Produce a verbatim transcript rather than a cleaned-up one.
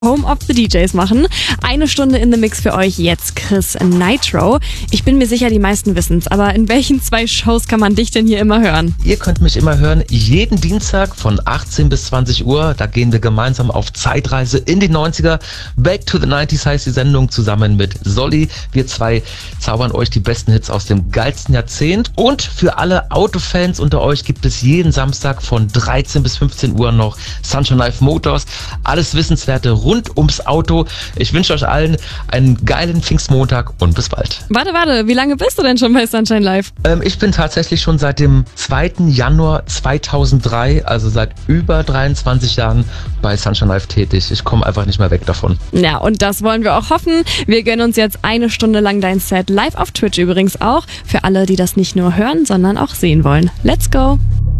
Home of the D Js machen. Eine Stunde in the Mix für euch jetzt Chris Nitro. Ich bin mir sicher, die meisten wissen's, aber in welchen zwei Shows kann man dich denn hier immer hören? Ihr könnt mich immer hören, jeden Dienstag von achtzehn bis zwanzig Uhr. Da gehen wir gemeinsam auf Zeitreise in die neunziger. Back to the nineties heißt die Sendung, zusammen mit Solly. Wir zwei zaubern euch die besten Hits aus dem geilsten Jahrzehnt. Und für alle Autofans unter euch gibt es jeden Samstag von dreizehn bis fünfzehn Uhr noch Sunshine Live Motors. Alles Wissenswerte rund ums Auto. Ich wünsche euch allen einen geilen Pfingstmontag und bis bald. Warte, warte, wie lange bist du denn schon bei Sunshine Live? Ähm, ich bin tatsächlich schon seit dem zweiten Januar zweitausenddrei, also seit über dreiundzwanzig Jahren bei Sunshine Live tätig. Ich komme einfach nicht mehr weg davon. Ja, und das wollen wir auch hoffen. Wir gönnen uns jetzt eine Stunde lang dein Set live auf Twitch übrigens auch. Für alle, die das nicht nur hören, sondern auch sehen wollen. Let's go!